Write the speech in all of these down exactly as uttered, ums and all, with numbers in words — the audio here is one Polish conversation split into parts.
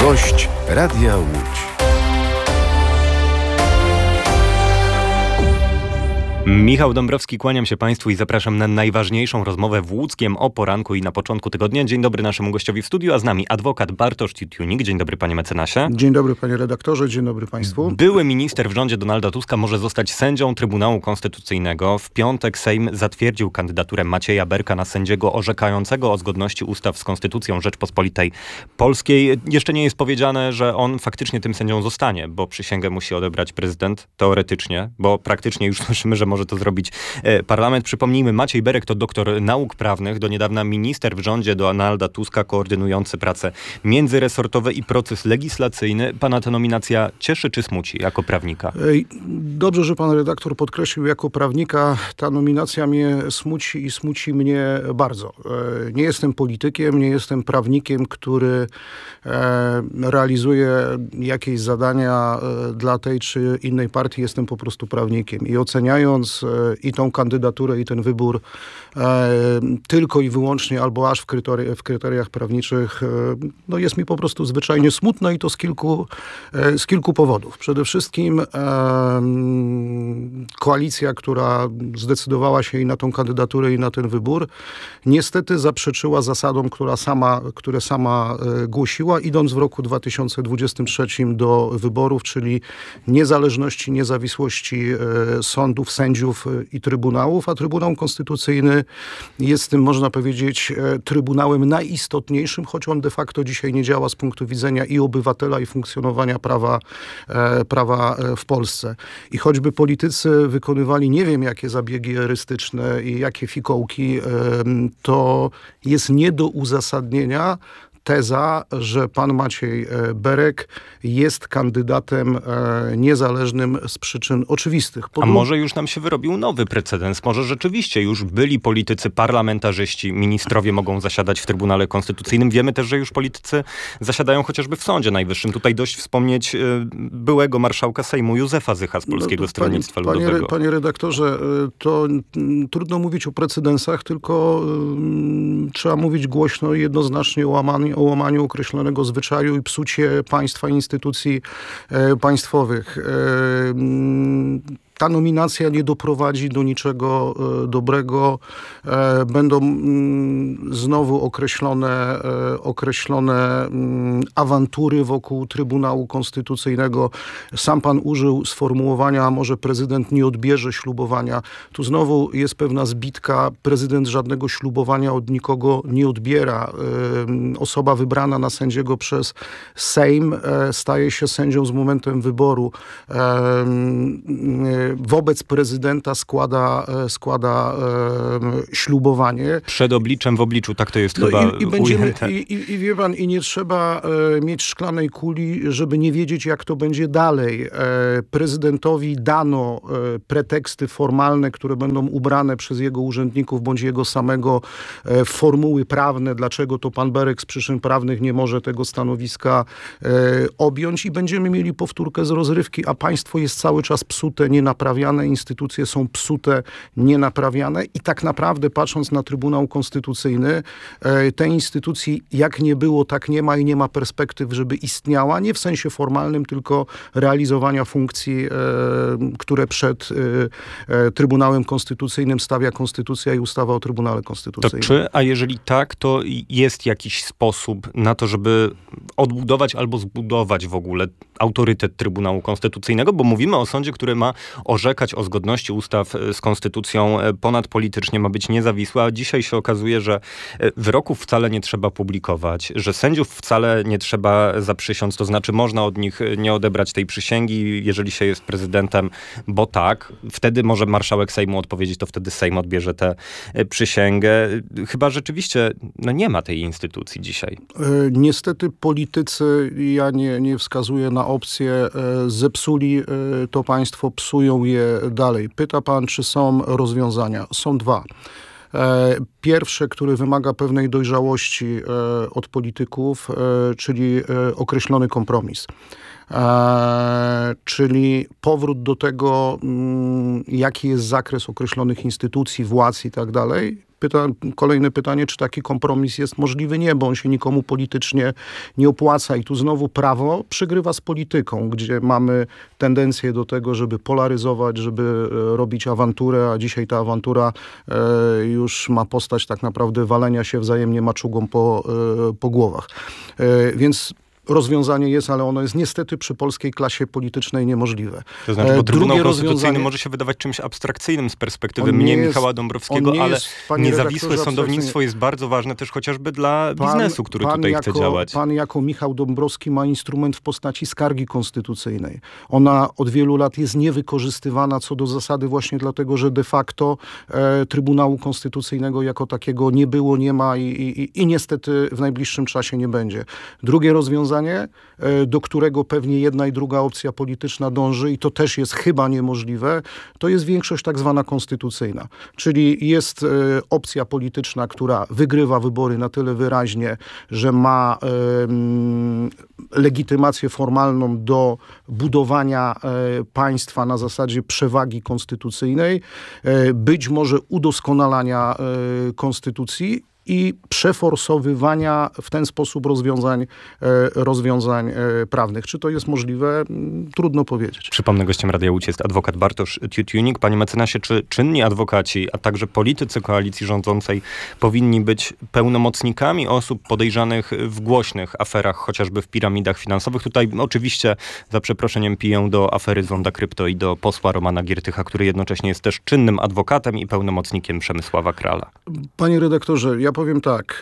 Gość Radia Łódź. Michał Dąbrowski, kłaniam się Państwu i zapraszam na najważniejszą rozmowę w Łódzkiem o poranku i na początku tygodnia. Dzień dobry naszemu gościowi w studiu, a z nami adwokat Bartosz Tytunik. Dzień dobry, panie mecenasie. Dzień dobry, panie redaktorze, dzień dobry państwu. Były minister w rządzie Donalda Tuska może zostać sędzią Trybunału Konstytucyjnego. W piątek Sejm zatwierdził kandydaturę Macieja Berka na sędziego orzekającego o zgodności ustaw z Konstytucją Rzeczpospolitej Polskiej. Jeszcze nie jest powiedziane, że on faktycznie tym sędzią zostanie, bo przysięgę musi odebrać prezydent, teoretycznie, bo praktycznie już słyszymy, że może to zrobić parlament. Przypomnijmy, Maciej Berek to doktor nauk prawnych, do niedawna minister w rządzie Donalda Tuska, koordynujący prace międzyresortowe i proces legislacyjny. Pana ta nominacja cieszy czy smuci jako prawnika? Dobrze, że pan redaktor podkreślił jako prawnika. Ta nominacja mnie smuci i smuci mnie bardzo. Nie jestem politykiem, nie jestem prawnikiem, który realizuje jakieś zadania dla tej czy innej partii. Jestem po prostu prawnikiem i oceniając i tą kandydaturę, i ten wybór e, tylko i wyłącznie, albo aż w, kryteri- w kryteriach prawniczych, e, no jest mi po prostu zwyczajnie smutno i to z kilku, e, z kilku powodów. Przede wszystkim e, koalicja, która zdecydowała się i na tą kandydaturę, i na ten wybór, niestety zaprzeczyła zasadom, która sama, które sama e, głosiła, idąc w roku dwa tysiące dwudziestym trzecim do wyborów, czyli niezależności, niezawisłości e, sądów, sędziów i trybunałów, a Trybunał Konstytucyjny jest tym, można powiedzieć, trybunałem najistotniejszym, choć on de facto dzisiaj nie działa z punktu widzenia i obywatela, i funkcjonowania prawa, prawa w Polsce. I choćby politycy wykonywali nie wiem jakie zabiegi erystyczne i jakie fikołki, to jest nie do uzasadnienia teza, że pan Maciej Berek jest kandydatem niezależnym z przyczyn oczywistych. Po A może już nam się wyrobił nowy precedens? Może rzeczywiście już byli politycy, parlamentarzyści, ministrowie mogą zasiadać w Trybunale Konstytucyjnym. Wiemy też, że już politycy zasiadają chociażby w Sądzie Najwyższym. Tutaj dość wspomnieć y, byłego marszałka Sejmu Józefa Zycha z Polskiego no Stronnictwa panie, Ludowego. Panie, panie redaktorze, to y, trudno mówić o precedensach, tylko y, trzeba mówić głośno i jednoznacznie o łamaniu o łamaniu określonego zwyczaju i psucie państwa, instytucji e, państwowych. E, Ta nominacja nie doprowadzi do niczego e, dobrego. E, będą mm, znowu określone, e, określone mm, awantury wokół Trybunału Konstytucyjnego. Sam pan użył sformułowania, a może prezydent nie odbierze ślubowania. Tu znowu jest pewna zbitka. Prezydent żadnego ślubowania od nikogo nie odbiera. E, osoba wybrana na sędziego przez Sejm e, staje się sędzią z momentem wyboru. E, wobec prezydenta składa, składa e, ślubowanie. Przed obliczem w obliczu, tak to jest no chyba i, i będziemy, ujęte. I, i, I wie pan, i nie trzeba e, mieć szklanej kuli, żeby nie wiedzieć, jak to będzie dalej. E, prezydentowi dano e, preteksty formalne, które będą ubrane przez jego urzędników, bądź jego samego e, formuły prawne, dlaczego to pan Berek z przyczyn prawnych nie może tego stanowiska e, objąć i będziemy mieli powtórkę z rozrywki, a państwo jest cały czas psute, nienaprawiane, instytucje są psute, nienaprawiane i tak naprawdę patrząc na Trybunał Konstytucyjny, e, tej instytucji jak nie było, tak nie ma i nie ma perspektyw, żeby istniała, nie w sensie formalnym, tylko realizowania funkcji, e, które przed e, e, Trybunałem Konstytucyjnym stawia Konstytucja i ustawa o Trybunale Konstytucyjnym. To czy, a jeżeli tak, to jest jakiś sposób na to, żeby odbudować albo zbudować w ogóle autorytet Trybunału Konstytucyjnego, bo mówimy o sądzie, który ma orzekać o zgodności ustaw z konstytucją ponadpolitycznie, ma być niezawisły, a dzisiaj się okazuje, że wyroków wcale nie trzeba publikować, że sędziów wcale nie trzeba zaprzysiąc, to znaczy można od nich nie odebrać tej przysięgi, jeżeli się jest prezydentem, bo tak, wtedy może marszałek Sejmu odpowiedzieć, to wtedy Sejm odbierze tę przysięgę. Chyba rzeczywiście no nie ma tej instytucji dzisiaj. Niestety politycy, ja nie, nie wskazuję na opcję, zepsuli to państwo, psują je dalej. Pyta pan, czy są rozwiązania? Są dwa. Pierwsze, które wymaga pewnej dojrzałości od polityków, czyli określony kompromis. E, czyli powrót do tego, m, jaki jest zakres określonych instytucji, władz i tak dalej, pyta, kolejne pytanie, czy taki kompromis jest możliwy? Nie, bo on się nikomu politycznie nie opłaca i tu znowu prawo przegrywa z polityką, gdzie mamy tendencję do tego, żeby polaryzować, żeby robić awanturę, a dzisiaj ta awantura e, już ma postać tak naprawdę walenia się wzajemnie maczugą po, e, po głowach. E, więc rozwiązanie jest, ale ono jest niestety przy polskiej klasie politycznej niemożliwe. To znaczy, bo Trybunał Drugie Konstytucyjny rozwiązanie... może się wydawać czymś abstrakcyjnym z perspektywy mnie, jest, Michała Dąbrowskiego, ale jest, niezawisłe sądownictwo jest bardzo ważne też chociażby dla pan, biznesu, który pan tutaj jako, chce działać. Pan jako Michał Dąbrowski ma instrument w postaci skargi konstytucyjnej. Ona od wielu lat jest niewykorzystywana co do zasady właśnie dlatego, że de facto e, Trybunału Konstytucyjnego jako takiego nie było, nie ma i, i, i niestety w najbliższym czasie nie będzie. Drugie rozwiązanie, do którego pewnie jedna i druga opcja polityczna dąży i to też jest chyba niemożliwe, to jest większość tak zwana konstytucyjna. Czyli jest e, opcja polityczna, która wygrywa wybory na tyle wyraźnie, że ma e, legitymację formalną do budowania e, państwa na zasadzie przewagi konstytucyjnej, e, być może udoskonalania e, konstytucji i przeforsowywania w ten sposób rozwiązań, rozwiązań prawnych. Czy to jest możliwe? Trudno powiedzieć. Przypomnę, gościem Radia Łódź jest adwokat Bartosz Tiutunik. Panie mecenasie, czy czynni adwokaci, a także politycy koalicji rządzącej powinni być pełnomocnikami osób podejrzanych w głośnych aferach, chociażby w piramidach finansowych? Tutaj oczywiście za przeproszeniem piję do afery Zonda Krypto i do posła Romana Giertycha, który jednocześnie jest też czynnym adwokatem i pełnomocnikiem Przemysława Krala. Panie redaktorze, ja powiem tak,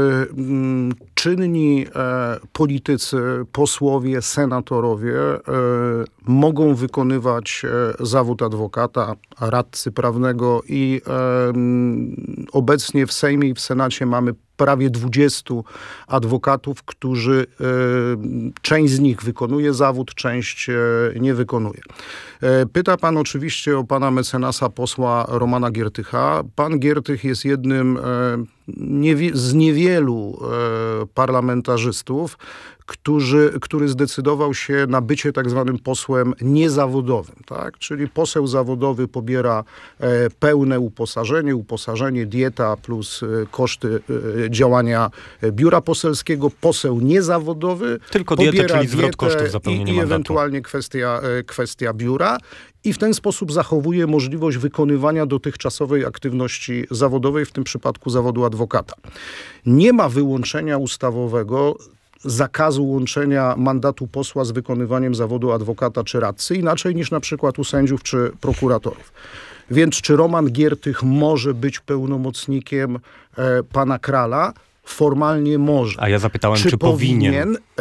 czynni politycy, posłowie, senatorowie mogą wykonywać zawód adwokata, radcy prawnego i obecnie w Sejmie i w Senacie mamy prawie dwudziestu adwokatów, którzy, część z nich wykonuje zawód, część nie wykonuje. Pyta pan oczywiście o pana mecenasa posła Romana Giertycha. Pan Giertych jest jednym z niewielu parlamentarzystów, Którzy, który zdecydował się na bycie tak zwanym posłem niezawodowym. Tak? Czyli poseł zawodowy pobiera e, pełne uposażenie, uposażenie, dieta plus e, koszty e, działania biura poselskiego. Poseł niezawodowy tylko dietę, pobiera czyli zwrot dietę kosztów zapełnienia i, i mandatu. ewentualnie kwestia, e, kwestia biura. I w ten sposób zachowuje możliwość wykonywania dotychczasowej aktywności zawodowej, w tym przypadku zawodu adwokata. Nie ma wyłączenia ustawowego zakazu łączenia mandatu posła z wykonywaniem zawodu adwokata czy radcy, inaczej niż na przykład u sędziów czy prokuratorów. Więc czy Roman Giertych może być pełnomocnikiem e, pana Krala? Formalnie może. A ja zapytałem, czy, czy powinien? powinien? E,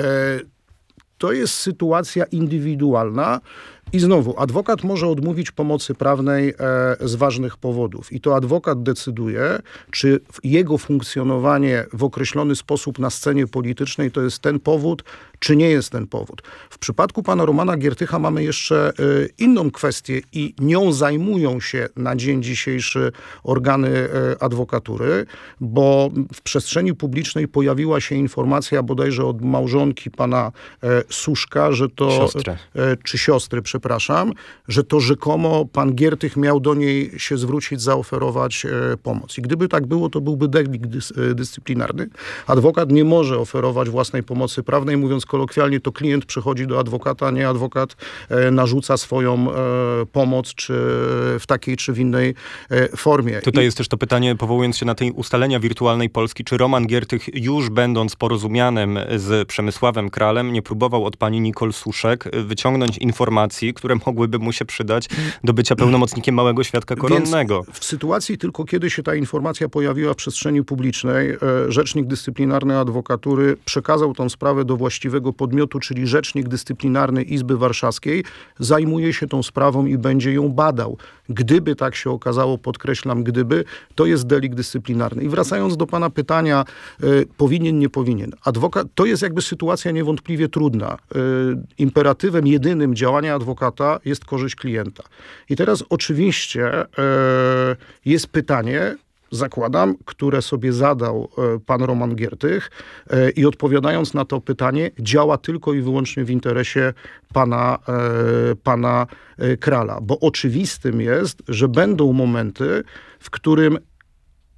to jest sytuacja indywidualna. I znowu, adwokat może odmówić pomocy prawnej e, z ważnych powodów. I to adwokat decyduje, czy jego funkcjonowanie w określony sposób na scenie politycznej to jest ten powód, czy nie jest ten powód. W przypadku pana Romana Giertycha mamy jeszcze e, inną kwestię i nią zajmują się na dzień dzisiejszy organy e, adwokatury, bo w przestrzeni publicznej pojawiła się informacja bodajże od małżonki pana e, Suszka, że to... Siostry. E, czy siostry, przepraszam, że to rzekomo pan Giertych miał do niej się zwrócić, zaoferować e, pomoc. I gdyby tak było, to byłby delikt dys, e, dyscyplinarny. Adwokat nie może oferować własnej pomocy prawnej. Mówiąc kolokwialnie, to klient przychodzi do adwokata, nie adwokat e, narzuca swoją e, pomoc, czy w takiej, czy w innej e, formie. Tutaj I... jest też to pytanie, powołując się na te ustalenia wirtualnej Polski, czy Roman Giertych, już będąc porozumianym z Przemysławem Kralem, nie próbował od pani Nicole Suszek wyciągnąć informacji, które mogłyby mu się przydać do bycia pełnomocnikiem małego świadka koronnego. Więc w sytuacji tylko kiedy się ta informacja pojawiła w przestrzeni publicznej, e, rzecznik dyscyplinarny adwokatury przekazał tą sprawę do właściwego podmiotu, czyli rzecznik dyscyplinarny Izby Warszawskiej zajmuje się tą sprawą i będzie ją badał. Gdyby tak się okazało, podkreślam, gdyby, to jest delikt dyscyplinarny. I wracając do pana pytania, e, powinien, nie powinien. Adwokat, to jest jakby sytuacja niewątpliwie trudna. E, imperatywem jedynym działania adwokata jest korzyść klienta. I teraz oczywiście e, jest pytanie, zakładam, które sobie zadał e, pan Roman Giertych e, i odpowiadając na to pytanie, działa tylko i wyłącznie w interesie pana, e, pana e, Krala. Bo oczywistym jest, że będą momenty, w którym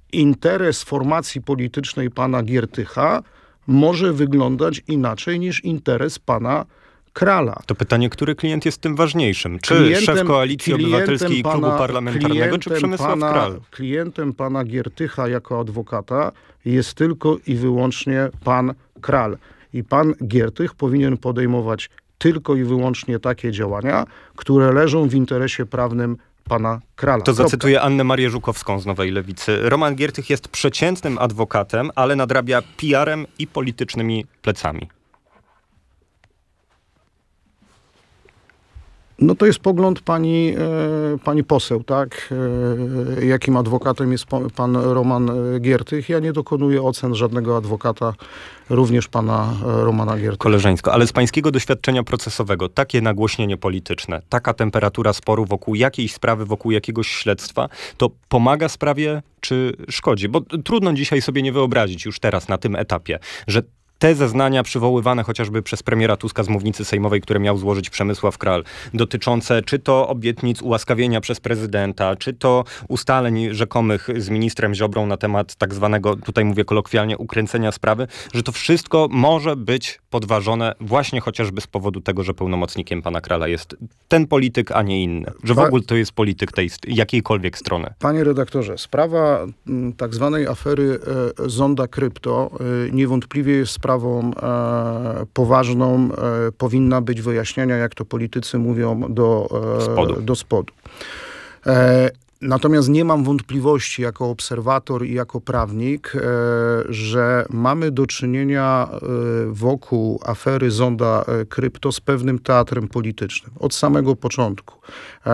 interes formacji politycznej pana Giertycha może wyglądać inaczej niż interes pana Kralla. To pytanie, który klient jest tym ważniejszym? Czy Klientem- szef Koalicji Obywatelskiej i klientem Klubu pana- Parlamentarnego, czy klientem Przemysław pana, Krall? Klientem pana Giertycha jako adwokata jest tylko i wyłącznie pan Krall. I pan Giertych powinien podejmować tylko i wyłącznie takie działania, które leżą w interesie prawnym pana Kralla. To Kropka. zacytuję Annę Marię Żukowską z Nowej Lewicy. Roman Giertych jest przeciętnym adwokatem, ale nadrabia P R em i politycznymi plecami. No to jest pogląd pani, e, pani poseł, tak? E, jakim adwokatem jest pa, pan Roman Giertych. Ja nie dokonuję ocen żadnego adwokata, również pana e, Romana Giertycha. Koleżeńsko, ale z pańskiego doświadczenia procesowego, takie nagłośnienie polityczne, taka temperatura sporu wokół jakiejś sprawy, wokół jakiegoś śledztwa, to pomaga sprawie, czy szkodzi? Bo trudno dzisiaj sobie nie wyobrazić już teraz, na tym etapie, że te zeznania przywoływane chociażby przez premiera Tuska z mównicy sejmowej, które miał złożyć Przemysław Krall, dotyczące czy to obietnic ułaskawienia przez prezydenta, czy to ustaleń rzekomych z ministrem Ziobrą na temat tak zwanego, tutaj mówię kolokwialnie, ukręcenia sprawy, że to wszystko może być podważone właśnie chociażby z powodu tego, że pełnomocnikiem pana Kralla jest ten polityk, a nie inny. Że w ogóle to jest polityk tej jakiejkolwiek strony. Panie redaktorze, sprawa m, tak zwanej afery e, Zonda Krypto e, niewątpliwie jest sprawą e, poważną. E, powinna być wyjaśnienia, jak to politycy mówią, do e, Spodu. Do spodu. E, Natomiast nie mam wątpliwości jako obserwator i jako prawnik, e, że mamy do czynienia e, wokół afery Zonda e, Krypto z pewnym teatrem politycznym. Od samego początku. E,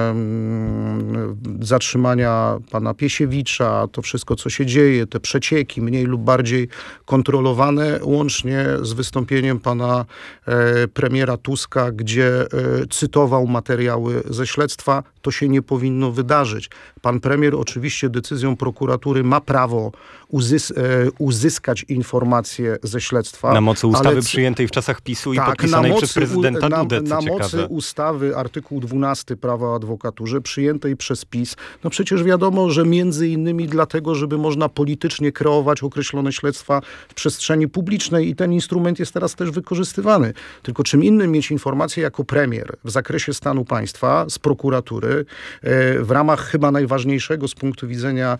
m, zatrzymania pana Piesiewicza, to wszystko, co się dzieje, te przecieki mniej lub bardziej kontrolowane, łącznie z wystąpieniem pana e, premiera Tuska, gdzie e, cytował materiały ze śledztwa. To się nie powinno wydarzyć. Pan premier oczywiście decyzją prokuratury ma prawo uzys- e, uzyskać informacje ze śledztwa. Na mocy ustawy ale c- przyjętej w czasach PiSu i tak, podpisanej na przez mocy, prezydenta u, na, Dudę, co na ciekawe. mocy ustawy artykuł dwunasty prawa o adwokaturze przyjętej przez PiS. No przecież wiadomo, że między innymi dlatego, żeby można politycznie kreować określone śledztwa w przestrzeni publicznej i ten instrument jest teraz też wykorzystywany. Tylko czym innym mieć informacje jako premier w zakresie stanu państwa z prokuratury w ramach chyba najważniejszego z punktu widzenia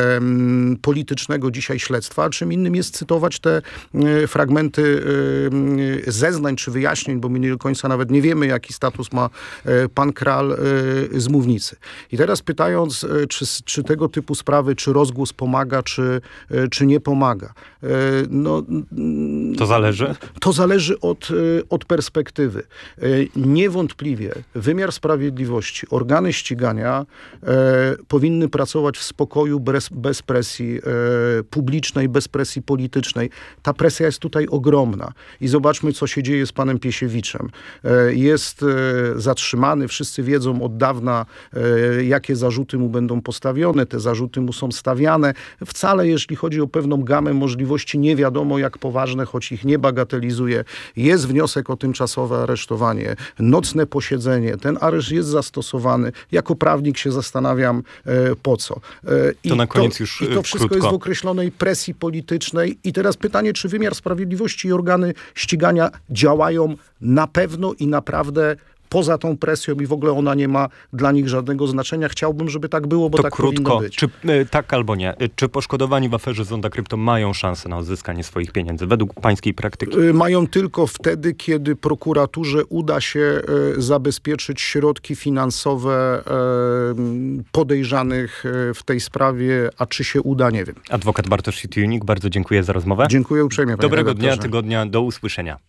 um, politycznego dzisiaj śledztwa, czym innym jest cytować te um, fragmenty um, zeznań czy wyjaśnień, bo my nie do końca nawet nie wiemy, jaki status ma um, pan Krall um, z mównicy. I teraz pytając, um, czy, czy tego typu sprawy, czy rozgłos pomaga, czy, um, czy nie pomaga. Um, no, To zależy? To zależy od, um, od perspektywy. Um, niewątpliwie wymiar sprawiedliwości, organy ścigania e, powinny pracować w spokoju, bez, bez presji e, publicznej, bez presji politycznej. Ta presja jest tutaj ogromna. I zobaczmy, co się dzieje z panem Piesiewiczem. E, jest e, zatrzymany, wszyscy wiedzą od dawna, e, jakie zarzuty mu będą postawione. Te zarzuty mu są stawiane. Wcale, jeśli chodzi o pewną gamę możliwości, nie wiadomo jak poważne, choć ich nie bagatelizuje. Jest wniosek o tymczasowe aresztowanie, nocne posiedzenie. Ten areszt jest zastosowany. Jako prawnik się zastanawiam, e, po co. E, To i na koniec już I to wszystko krótko. jest w określonej presji politycznej. I teraz pytanie, czy wymiar sprawiedliwości i organy ścigania działają na pewno i naprawdę poza tą presją i w ogóle ona nie ma dla nich żadnego znaczenia. Chciałbym, żeby tak było, bo to tak krótko, powinno być. Czy y, tak albo nie? Y, czy poszkodowani w aferze Zonda Krypto mają szansę na odzyskanie swoich pieniędzy według pańskiej praktyki? Y, Mają tylko wtedy, kiedy prokuraturze uda się y, zabezpieczyć środki finansowe y, podejrzanych y, w tej sprawie, a czy się uda, nie wiem. Adwokat Bartosz Sityjunik, bardzo dziękuję za rozmowę. Dziękuję uprzejmie, panie Dobrego redaktorze. dnia, tygodnia, do usłyszenia.